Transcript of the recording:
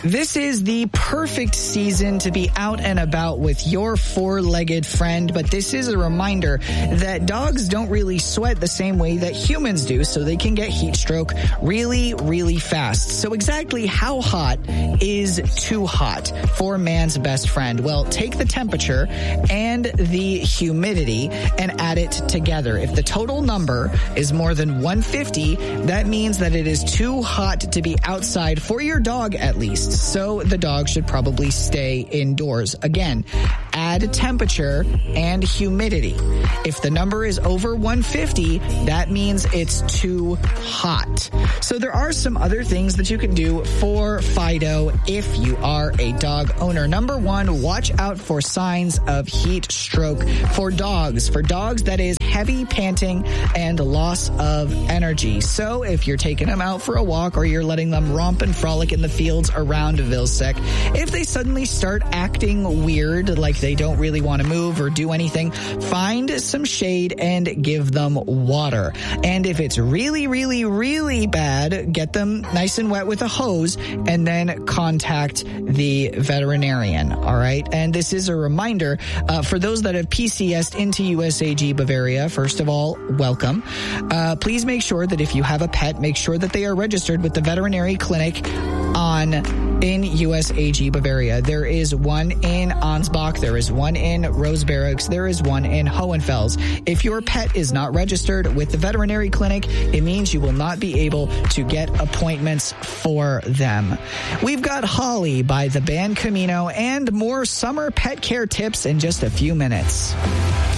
This is the perfect season to be out and about with your four-legged friend, but this is a reminder that dogs don't really sweat the same way that humans do, so they can get heat stroke really, really fast. So exactly how hot is too hot for man's best friend? Well, take the temperature and the humidity and add it together. If the total number is more than 150, that means that it is too hot to be outside for your dog at least. So the dog should probably stay indoors. Again, add temperature and humidity. If the number is over 150, that means it's too hot. So there are some other things that you can do for Fido if you are a dog owner. Number one, watch out for signs of heat stroke for dogs. For dogs, that is heavy panting and loss of energy. So if you're taking them out for a walk or you're letting them romp and frolic in the fields around Vilsec, if they suddenly start acting weird, like they don't really want to move or do anything, find some shade and give them water. And if it's really, really, really bad, get them nice and wet with a hose and then contact the veterinarian. All right. And this is a reminder for those that have PCS'd into USAG Bavaria. First of all, welcome. Please make sure that if you have a pet, make sure that they are registered with the veterinary clinic in USAG Bavaria. There is one in Ansbach, there is one in Rosebarracks, there is one in Hohenfels. If your pet is not registered with the veterinary clinic, it means you will not be able to get appointments for them. We've got Holly by the band Camino and more summer pet care tips in just a few minutes.